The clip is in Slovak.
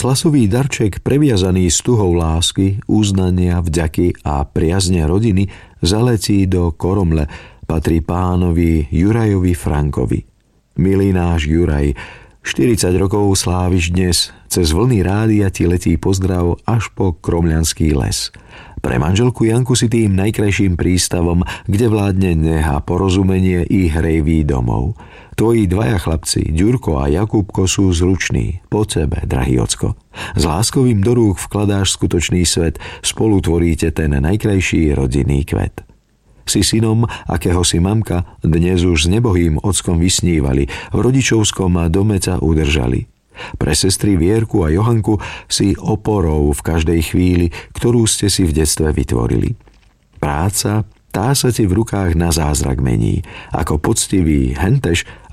slasový darček previazaný s tuhou lásky, uznania, vďaky a priazne rodiny zaletí do Koromle, patrí pánovi Jurajovi Frankovi. Milý náš Juraj, 40 rokov sláviš dnes, cez vlny rádia ti letí pozdrav až po Kromľanský les. Pre manželku Janku si tým najkrajším prístavom, kde vládne neha, porozumenie i hrejvý domov. Tvoji dvaja chlapci, Ďurko a Jakubko, sú zruční. Po tebe, drahý ocko. S láskovým do rúk vkladáš skutočný svet, spolu tvoríte ten najkrajší rodinný kvet. Si synom, akého si mamka, dnes už s nebohým ockom vysnívali, v rodičovskom dome ťa udržali. Pre sestry Vierku a Johanku si oporou v každej chvíli, ktorú ste si v detstve vytvorili. Práca, tá sa ti v rukách na zázrak mení. Ako poctivý henteš